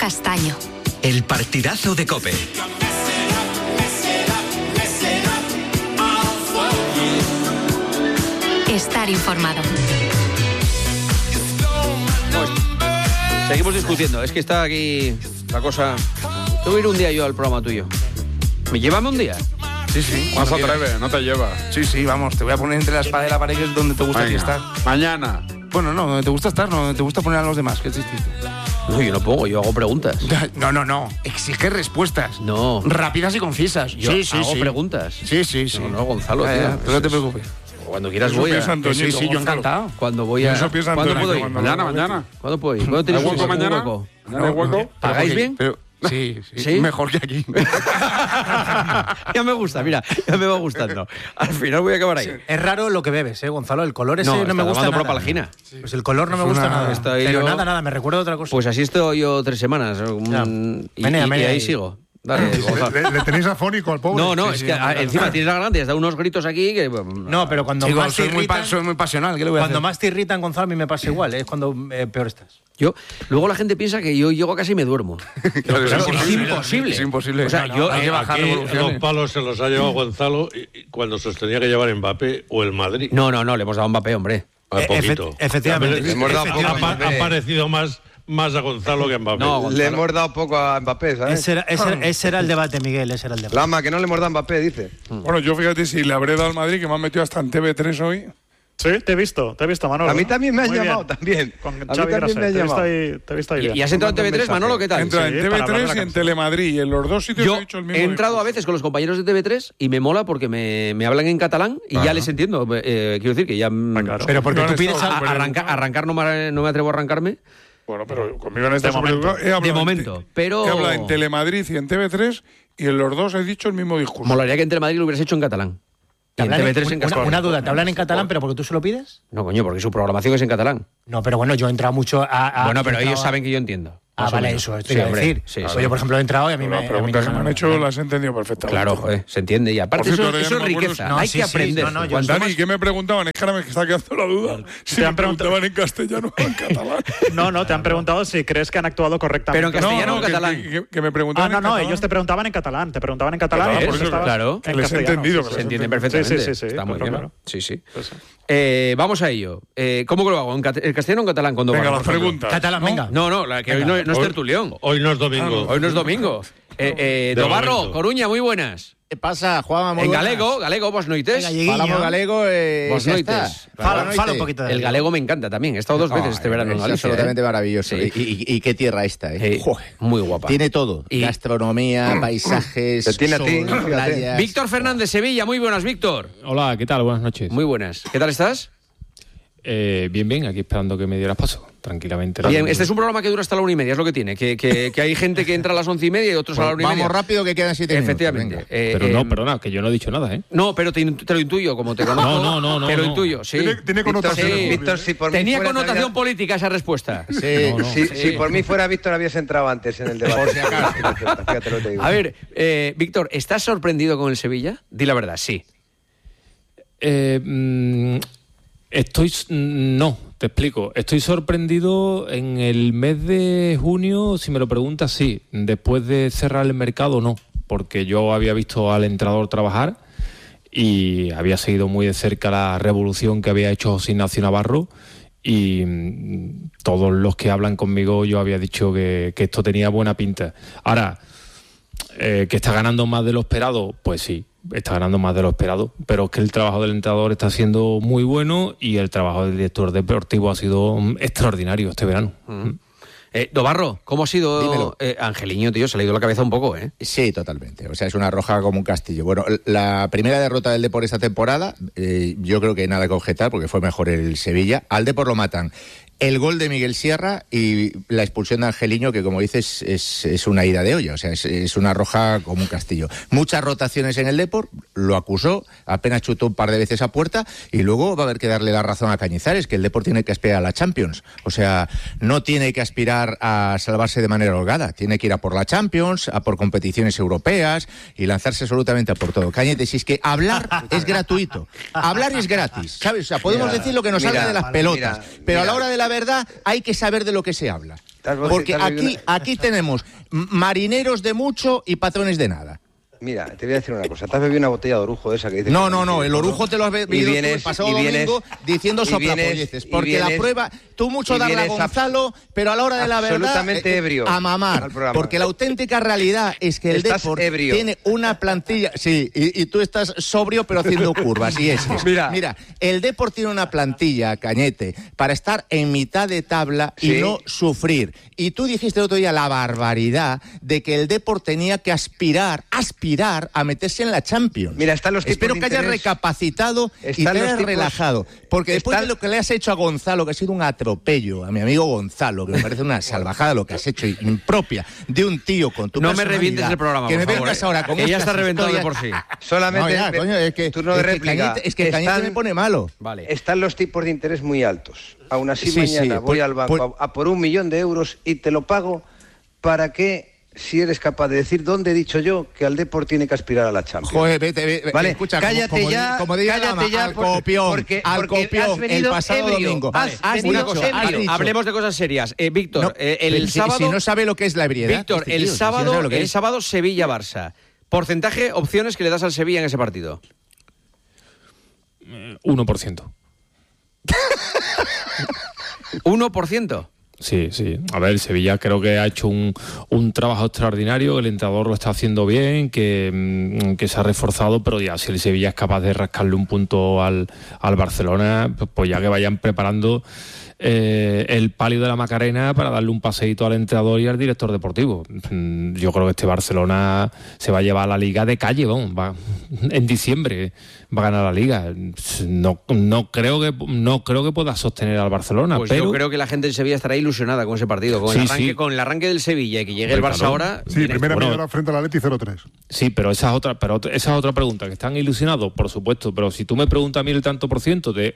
Castaño. El partidazo de COPE. Estar informado. Seguimos discutiendo. Es que está aquí la cosa. Tengo que ir un día yo al programa tuyo. ¿Me llévame un día? Sí. No se atreve, no te lleva. Sí, vamos, te voy a poner entre la espada y la pared, que es donde te gusta estar. Mañana. Bueno, no, donde te gusta estar, no, donde te gusta poner a los demás, que es distinto. No, yo no pongo, yo hago preguntas. No. Exige respuestas. No. Rápidas y concisas. Yo hago preguntas. Sí. No, Gonzalo, tío. Tú no te preocupes. Cuando quieras Eso voy a... Sí, yo encantado. Cuando voy a... Eso piensa ¿Cuándo Antonio, puedo ir? Mañana. ¿Cuándo puedo ir? ¿Cuándo tienes ¿Hay hueco mañana? hueco? ¿Hay hueco? ¿Pagáis bien? Pero, sí. ¿Sí? Mejor que aquí. Ya me gusta, mira, ya me va gustando. Al final voy a acabar ahí. Es raro lo que bebes, Gonzalo. El color ese no me gusta nada. Propalgina. Pues el color no me gusta nada. Pero nada, me recuerda a otra cosa. Pues así estoy yo 3 semanas. Y ahí sigo. Dale, ¿Le tenéis afónico al pobre? No, es que encima tienes la garganta, has dado unos gritos aquí que... No, pero cuando más te irritan... Soy muy pasional, ¿qué le voy a hacer? Cuando más te irritan, Gonzalo, a mí me pasa igual, es cuando peor estás. Luego la gente piensa que yo llego casi y me duermo. Es imposible. O sea, hay que bajar revoluciones. Los palos se los ha llevado Gonzalo cuando se los tenía que llevar Mbappé o el Madrid. No, le hemos dado a Mbappé, hombre. A poquito. Efectivamente. Ha parecido más a Gonzalo que a Mbappé. No, le hemos dado poco a Mbappé, ¿sabes? Ese era el debate, Miguel, ese era el debate. Lama, que no le hemos dado a Mbappé, dice. Bueno, yo fíjate si le habré dado al Madrid, que me han metido hasta en TV3 hoy. Sí, te he visto, Manolo. A mí también me han Muy llamado, bien. también. Con A mí Xavi también me han llamado. Te he visto ahí bien. ¿Y has entrado en TV3, Manolo? ¿Qué tal? Entra en para hablar de TV3 la y en canción. Telemadrid, y en los dos sitios Yo he dicho el mismo he entrado discurso. a veces con los compañeros de TV3 y me mola porque me hablan en catalán y ya les entiendo. Quiero decir que ya... claro. Pero porque No tú han pides... estado Arrancar no me atrevo a arrancarme. Bueno, pero conmigo en este De momento. De momento, pero... He hablado en Telemadrid y en TV3 y en los dos he dicho el mismo discurso. Molaría que en Telemadrid lo hubieras hecho en catalán. Y en TV3 en castellano. Una duda, ¿te hablan en catalán pero porque tú se lo pides? No, coño, porque su programación es en catalán. No, pero bueno, yo he entrado mucho a... Bueno, pero ellos saben que yo entiendo. Más o Vale, menos. eso Sí, te iba a hombre, decir. sí, Pues sí. yo, por ejemplo, he entrado y a mí Las preguntas que me han hecho las he entendido perfectamente. Claro, joder, se entiende. Y aparte Por cierto, eso ahora ya es no me acuerdo riqueza. si- Hay sí, que sí, aprender. no, yo- Cuanto Dani, más- ¿qué me preguntaban? Es que ahora me está quedando la duda. Si Te me han preguntado- preguntaban en castellano o en catalán. No, te han preguntado si crees que han actuado correctamente. Pero en castellano o en que- catalán. Que me preguntaban en No, catalán. ellos te preguntaban en catalán. Te preguntaban en catalán. Claro, y por tú eso, estabas claro. en Les he castellano. entendido, Se entiende Sí, perfectamente. sí, Está muy claro, bien. claro. Sí. Pues, Vamos a ello. ¿Cómo que lo hago? ¿En castellano o en catalán? Cuando Venga, vamos, las por ejemplo? preguntas. Catalán, venga. No, que hoy no es tertulión. Hoy no es domingo. Hoy no es domingo. Dobarro, momento. Coruña, muy buenas. ¿Qué pasa, Juanma? En galego, vos noites. Falamos galego Vos xa noites. está. Fala un poquito de El galego me encanta también. He estado 2 veces este verano en Es Galicia. absolutamente maravilloso. Sí. Y qué tierra esta, ¿eh? Joder, muy guapa. Tiene todo. Y- Gastronomía, paisajes, Te tiene a ti, sol, fíjate. playas. Víctor Fernández, Sevilla, muy buenas, Víctor. Hola, ¿qué tal? Buenas noches. Muy buenas. ¿Qué tal estás? Bien, aquí esperando que me dieras paso, tranquilamente. Bien, este es un programa que dura hasta la 1:30, es lo que tiene. Que hay gente que entra a las 11:30 y otros a la 1:30. Vamos rápido que quedan 7 minutos. Efectivamente. Venga. Pero no, perdona, que yo no he dicho nada, ¿eh? No, pero te lo intuyo, como te conozco. No, Te lo no. intuyo, sí. Tiene connotación. Sí. Víctor, si por mí Tenía fuera, connotación política esa respuesta. Si por mí fuera Víctor, habías entrado antes en el debate. Por si acaso. Fíjate lo que te digo. A ver, Víctor, ¿estás sorprendido con el Sevilla? Di la verdad, sí. No, te explico. Estoy sorprendido en el mes de junio, si me lo preguntas, sí. Después de cerrar el mercado, no. Porque yo había visto al entrenador trabajar y había seguido muy de cerca la revolución que había hecho José Ignacio Navarro y todos los que hablan conmigo yo había dicho que esto tenía buena pinta. Ahora, que está ganando más de lo esperado, pues sí, está ganando más de lo esperado, pero es que el trabajo del entrenador está siendo muy bueno y el trabajo del director deportivo ha sido extraordinario este verano. Dobarro, ¿cómo ha sido Dímelo. Angeliño, tío? Se le ha ido la cabeza un poco, ¿eh? Sí, totalmente. O sea, es una roja como un castillo. Bueno, la primera derrota del Depor esta temporada, yo creo que nada que objetar porque fue mejor el Sevilla. Al Depor lo matan el gol de Miguel Sierra y la expulsión de Angeliño, que como dices es una ida de olla, o sea, es una roja como un castillo. Muchas rotaciones en el Depor, lo acusó, apenas chutó un par de veces a puerta y luego va a haber que darle la razón a Cañizares, que el Depor tiene que aspirar a la Champions. O sea, no tiene que aspirar a salvarse de manera holgada, tiene que ir a por la Champions, a por competiciones europeas y lanzarse absolutamente a por todo. Cañete, si es que hablar es gratuito, hablar es gratis, ¿sabes? O sea, podemos decir lo que nos salga de las pelotas, pero a la hora de la verdad, hay que saber de lo que se habla. Porque aquí tenemos marineros de mucho y patrones de nada. Mira, te voy a decir una cosa. ¿Te has bebido una botella de orujo de esa que dices? No, el orujo te lo has bebido tú el pasado domingo diciendo soplapolleces. Porque la prueba, tú mucho darle a Gonzalo, pero a la hora de la verdad, absolutamente ebrio a mamar. Porque la auténtica realidad es que el Depor tiene una plantilla... Sí, y tú estás sobrio pero haciendo curvas, y es. Mira, el Depor tiene una plantilla, Cañete, para estar en mitad de tabla y no sufrir. Y tú dijiste el otro día la barbaridad de que el Depor tenía que aspirar a meterse en la Champions. Mira, están los tipos Espero que hayas recapacitado y te hayas relajado. Porque después de lo que le has hecho a Gonzalo, que ha sido un atropello, a mi amigo Gonzalo, que me parece una salvajada lo que has hecho, impropia de un tío con tu personalidad. No me revientes el programa, que por me favor, vengas ahora con que ya está reventado de por sí. Solamente coño, es que turno de réplica. Es que Cañete me pone malo. Vale. Están los tipos de interés muy altos. Aún así, mañana voy al banco a por 1 millón de euros y te lo pago para que, si eres capaz de decir dónde he dicho yo que al Depor tiene que aspirar a la Champions. Joder, vete, vale, escucha, cállate ya, como diga cállate ya, al copión el pasado domingo. Vale, una cosa, hablemos de cosas serias. Víctor, el sábado... Si no sabe lo que es la ebriedad... Víctor, el sábado Sevilla-Barça. Porcentaje, opciones que le das al Sevilla en ese partido. 1%. 1%. Sí. A ver, Sevilla creo que ha hecho un trabajo extraordinario, el entrenador lo está haciendo bien, que se ha reforzado, pero ya si el Sevilla es capaz de rascarle un punto al Barcelona, pues ya que vayan preparando el palio de la Macarena para darle un paseíto al entrenador y al director deportivo. Yo creo que este Barcelona se va a llevar a la Liga de calle, en diciembre va a ganar la Liga. No creo que pueda sostener al Barcelona. Pues pero yo creo que la gente de Sevilla estará ilusionada con ese partido, con el arranque del Sevilla y que llegue el Barça ahora. Sí, primera media frente al Atleti 0-3. Sí, pero esa es otra pregunta, que están ilusionados, por supuesto, pero si tú me preguntas a mí el tanto por ciento de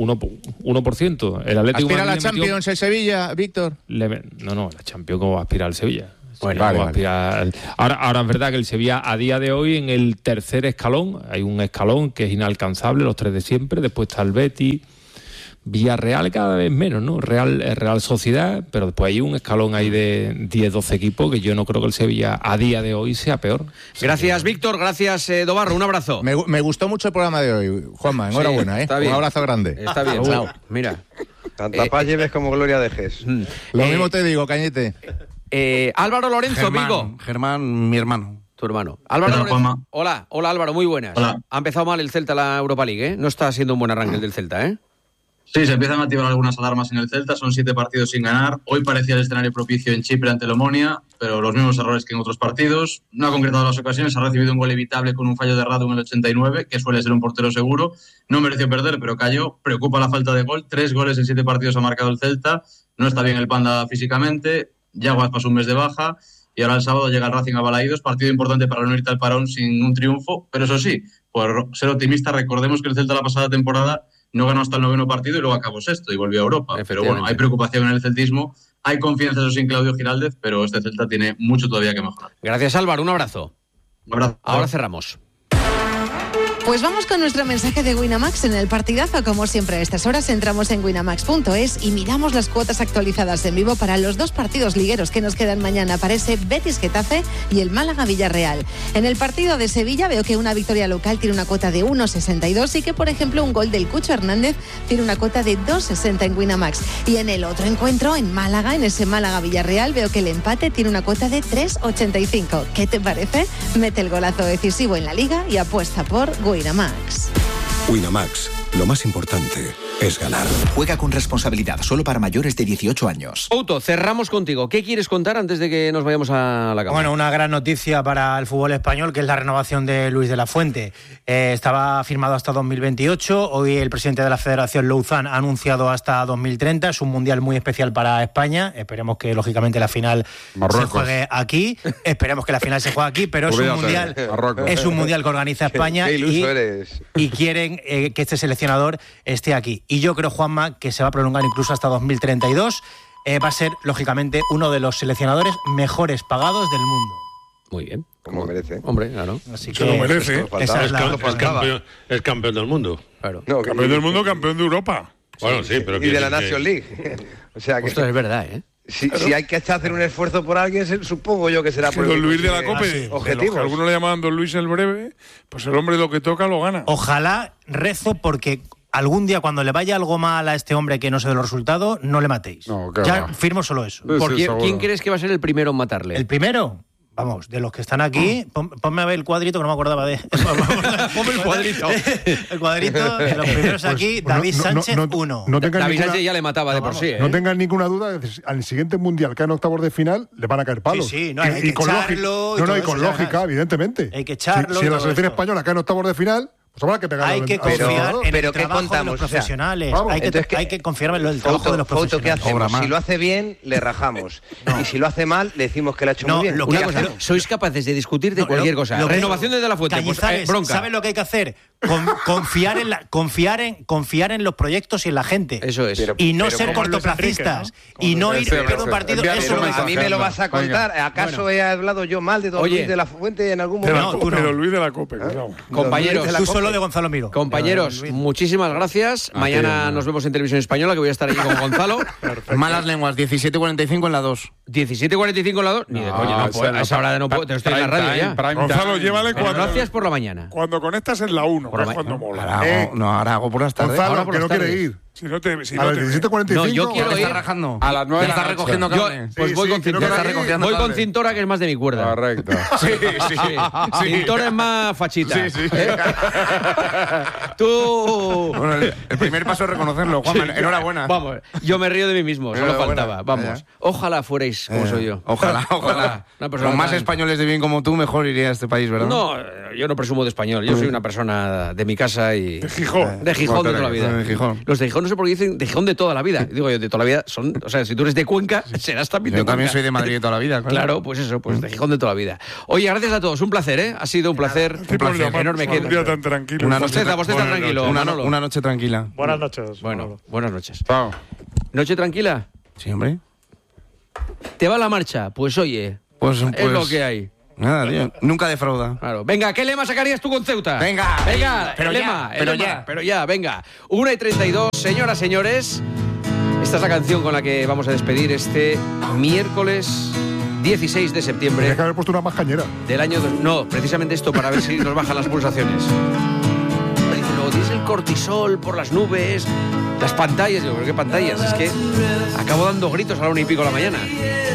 1%, el Atlético ¿aspira a la Champions el Sevilla, Víctor? No, la Champions, ¿cómo va a aspirar el Sevilla? Bueno, vale. Ahora es verdad que el Sevilla a día de hoy en el tercer escalón, hay un escalón que es inalcanzable, los 3 de siempre, después está el Betis, Villarreal cada vez menos, ¿no? Real Sociedad, pero después hay un escalón ahí de 10-12 equipos que yo no creo que el Sevilla a día de hoy sea peor. Gracias, Víctor, gracias, Dobarro, un abrazo. Me gustó mucho el programa de hoy, Juanma, enhorabuena, está bien. Un abrazo grande. Está bien, chao. Mira. Tanta paz lleves como gloria dejes. Lo mismo te digo, Cañete. Álvaro Lorenzo, Vigo. Germán, mi hermano. Tu hermano. Álvaro Lorenzo. Hola Álvaro, muy buenas. Hola. Ha empezado mal el Celta la Europa League, ¿eh? No está siendo un buen arranque el del Celta, ¿eh? Sí, se empiezan a activar algunas alarmas en el Celta, son 7 partidos sin ganar. Hoy parecía el escenario propicio en Chipre ante el Omonia, pero los mismos errores que en otros partidos. No ha concretado las ocasiones, ha recibido un gol evitable con un fallo de Radu en el 89, que suele ser un portero seguro. No mereció perder, pero cayó. Preocupa la falta de gol. 3 goles en 7 partidos ha marcado el Celta. No está bien el Panda físicamente. Yaguas pasó un mes de baja. Y ahora el sábado llega el Racing a Balaídos, partido importante para no irte al parón sin un triunfo. Pero eso sí, por ser optimista, recordemos que el Celta la pasada temporada no ganó hasta el 9º partido y luego acabó 6º y volvió a Europa. Pero bueno, hay preocupación en el celtismo, hay confianza, eso sin Claudio Giraldez, pero este Celta tiene mucho todavía que mejorar. Gracias, Álvaro, un abrazo. Un abrazo. Ahora cerramos. Pues vamos con nuestro mensaje de Winamax en el partidazo. Como siempre a estas horas entramos en winamax.es y miramos las cuotas actualizadas en vivo para los 2 partidos ligueros que nos quedan mañana para ese Betis-Getafe y el Málaga-Villarreal. En el partido de Sevilla veo que una victoria local tiene una cuota de 1,62 y que, por ejemplo, un gol del Cucho Hernández tiene una cuota de 2,60 en Winamax. Y en el otro encuentro, en Málaga, en ese Málaga-Villarreal, veo que el empate tiene una cuota de 3,85. ¿Qué te parece? Mete el golazo decisivo en la Liga y apuesta por Winamax. Winamax, lo más importante es ganar. Juega con responsabilidad, solo para mayores de 18 años. Outo, cerramos contigo. ¿Qué quieres contar antes de que nos vayamos a la cama? Bueno, una gran noticia para el fútbol español, que es la renovación de Luis de la Fuente. Estaba firmado hasta 2028. Hoy el presidente de la Federación, Louzán, ha anunciado hasta 2030. Es un mundial muy especial para España. Esperemos que, lógicamente, la final se juegue aquí. Esperemos que la final se juegue aquí, pero es un mundial que organiza España y quieren que este seleccionador esté aquí. Y yo creo, Juanma, que se va a prolongar incluso hasta 2032. Va a ser, lógicamente, uno de los seleccionadores mejores pagados del mundo. Muy bien. Como merece. Hombre, claro. Así que se lo merece. Es campeón del mundo. Claro. No, campeón del mundo, campeón de Europa. Bueno, sí, pero y de la National League. O sea que... Esto es verdad, ¿eh? Si hay que hacer un esfuerzo por alguien, supongo yo que será por Don Luis de la Cope, objetivos. Algunos le llamaban Don Luis el Breve, pues el hombre lo que toca lo gana. Ojalá rezo porque algún día cuando le vaya algo mal a este hombre que no se dé los resultados, no le matéis. No, ya firmo solo eso. ¿Por quién crees que va a ser el primero en matarle? ¿El primero? Vamos, de los que están aquí, ponme a ver el cuadrito que no me acordaba de... Ponme el cuadrito. El cuadrito, de los primeros aquí, David Sánchez, 1. David Sánchez ya le mataba de por sí, ¿eh? No tengan ninguna duda, al siguiente Mundial que en octavos de final le van a caer palos. Sí, no, hay que echarlo. Y con lógica, evidentemente. Hay que echarlo. Si en la selección española cae en octavos de final... Pues habrá que pegarle. Hay que confiar en el trabajo de los profesionales. O sea, hay que confiar en el trabajo de los profesionales. ¿Qué hacemos? Si lo hace bien, le rajamos. Y si lo hace mal, le decimos que lo ha hecho muy bien. Una cosa, sois capaces de discutir de cualquier cosa. Renovación desde la fuente. Cañizares, bronca. ¿sabes lo que hay que hacer? Confiar en los proyectos y en la gente. Eso es. Y no ser cortoplacistas. Y no ir peor un partido. A mí me lo vas a contar. ¿Acaso he hablado yo mal de Don Luis de la Fuente en algún momento? Pero Luis de la Cope, cuidado. Compañeros, tú solo de Gonzalo Miro. Compañeros, muchísimas gracias. Mañana nos vemos en Televisión Española, que voy a estar allí con Gonzalo. Malas lenguas, 17:45 en la 2. 17:45 en la 2. Ni de coña, no puedo. A esa hora no puedo. Estoy en la radio ya. Gonzalo, llévale gracias por la mañana. Cuando conectas en la 1, que es cuando mola. Ahora hago por las tardes. Gonzalo, que no quiere ir. Si no te, si a las 17:45. No, yo quiero ir. Está rajando. A las 9 está recogiendo cable. Pues voy con Cintora. Voy con Cintora, que es más de mi cuerda. Correcto. Sí. Cintora es más fachita. Sí. Tú... Bueno, el primer paso es reconocerlo, Juan. Enhorabuena. Vamos, yo me río de mí mismo, solo faltaba. Vamos. Ojalá fuerais como soy yo. Ojalá. Con más españoles de bien como tú, mejor iría a este país, ¿verdad? No, yo no presumo de español. Yo soy una persona de mi casa y... De Gijón. De Gijón de toda la vida. Los de Gijón no sé por qué dicen de Gijón de toda la vida. Digo yo, de toda la vida son... O sea, si tú eres de Cuenca, serás también de Cuenca. Yo también soy de Madrid de toda la vida. Claro, pues eso, pues de Gijón de toda la vida. Oye, gracias a todos. Un placer, ¿eh? Ha sido un placer. Un placer enorme. Un día tan tranquilo. Usted tan tranquilo. Una noche tranquila. Buenas noches. Bueno, buenas noches. Chao. ¿Noche tranquila? Sí, hombre. ¿Te va la marcha? Pues oye, es lo que hay. Nada, tío. Nunca defrauda. Claro. Venga, ¿qué lema sacarías tú con Ceuta? Venga, pero ya, venga. 1:32, señoras, señores. Esta es la canción con la que vamos a despedir este miércoles 16 de septiembre. Tienes que haber puesto una más cañera. Del año... No, precisamente esto para ver si nos bajan las pulsaciones. Dicen, no, tienes el cortisol por las nubes, las pantallas. Digo, ¿pero qué pantallas? Es que acabo dando gritos a la 1:00 de la mañana.